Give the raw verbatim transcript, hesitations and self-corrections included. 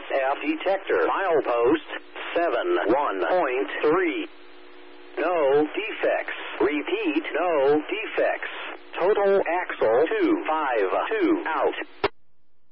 F detector. Milepost seven one point three. No defects. Repeat, no defects. Total axle two five two out.